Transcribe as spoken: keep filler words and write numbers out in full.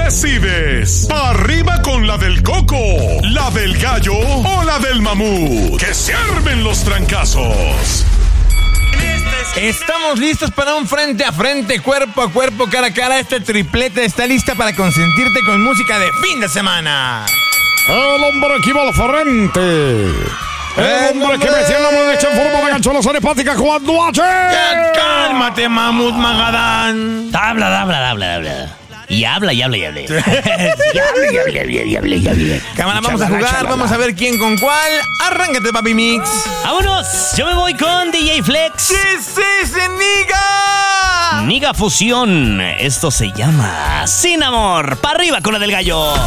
decides. Pa' arriba con la del coco, la del gallo o la del mamut. Que se armen los trancazos. Estamos listos para un frente a frente, cuerpo a cuerpo, cara a cara. Este triplete está lista para consentirte con música de fin de semana. El hombre que iba al frente. El hombre que metía la derecha en forma de gancho a la zona hepática cuando hace. Ya, cálmate, mamut Magadán. Habla, habla, habla, habla. Y habla, y habla, y habla. Y habla, y habla, y habla, y habla. Cámara, vamos a jugar, vamos a ver quién con cuál. Arráncate, papi Mix. ¡Vámonos! Yo me voy con D J Flex. ¿Qué es ese, niga? Niga Fusión. Esto se llama Sin Amor. ¡Pa' arriba con la del gallo!